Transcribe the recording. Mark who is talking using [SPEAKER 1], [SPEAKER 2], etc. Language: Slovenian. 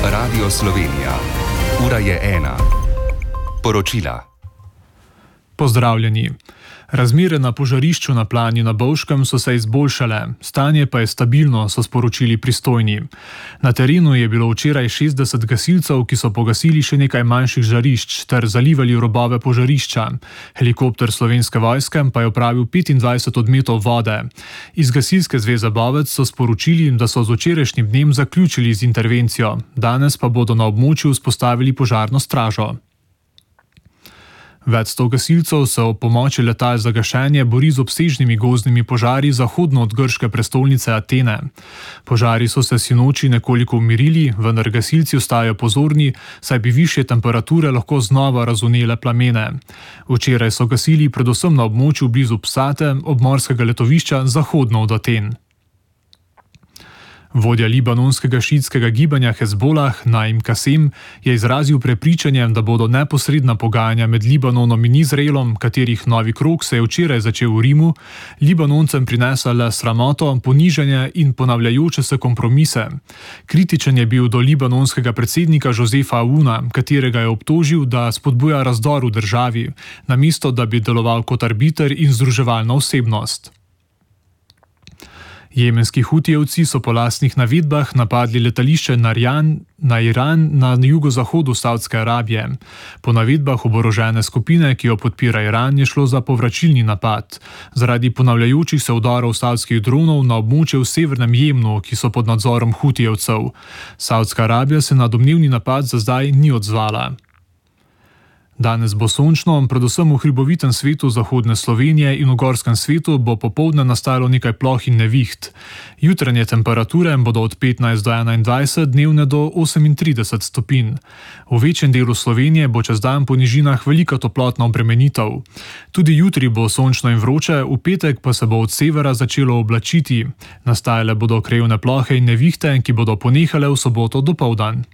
[SPEAKER 1] Radio Slovenija. Ura je 1. Poročila.
[SPEAKER 2] Pozdravljeni. Razmere na požarišču na Planju na Bovškem so se izboljšale, stanje pa je stabilno, so sporočili pristojni. Na terenu je bilo včeraj 60 gasilcev, ki so pogasili še nekaj manjših žarišč ter zalivali robove požarišča. Helikopter Slovenske vojske pa je opravil 25 odmetov vode. Iz Gasilske zveze Bovec so sporočili, da so z včerajšnjim dnem zaključili z intervencijo. Danes pa bodo na območju vzpostavili požarno stražo. Več 100 gasilcev se ob pomoči letal za gašenje bori z obsežnimi gozdnimi požari zahodno od grške prestolnice Atene. Požari so se sinoči nekoliko umirili, vendar gasilci ostajajo pozorni, saj bi višje temperature lahko znova razvnele plamene. Včeraj so gasili predvsem na območju blizu Psate, obmorskega letovišča zahodno od Aten. Vodja libanonskega šiitskega gibanja Hezbolah, Naim Kasem, je izrazil prepričanje, da bodo neposredna pogajanja med Libanonom in Izraelom, katerih novi krog se je včeraj začel v Rimu, Libanoncem prinesla le sramoto, ponižanje in ponavljajoče se kompromise. Kritičen je bil do libanonskega predsednika Josefa Aouna, katerega je obtožil, da spodbuja razdor v državi, namesto da bi deloval kot arbiter in združevalna osebnost. Jemenski hutijevci so po lastnih navedbah napadli letališče na Iran na jugozahodu Savdske Arabije. Po navedbah oborožene skupine, ki jo podpira Iran, je šlo za povračilni napad. Zaradi ponavljajočih se udarov savdskih dronov na območje v severnem Jemnu, ki so pod nadzorom hutijevcev. Savdska Arabija se na domnevni napad za zdaj ni odzvala. Danes bo sončno, predvsem v hribovitem svetu zahodne Slovenije in v gorskem svetu bo popoldne nastalo nekaj ploh in neviht. Jutranje temperature bodo od 15 do 21, dnevne do 38 stopinj. V večjem delu Slovenije bo čez dan po nižinah velika toplotna obremenitev. Tudi jutri bo sončno in vroče, v petek pa se bo od severa začelo oblačiti. Nastajale bodo krajevne plohe in nevihte, ki bodo ponehale v soboto dopoldan.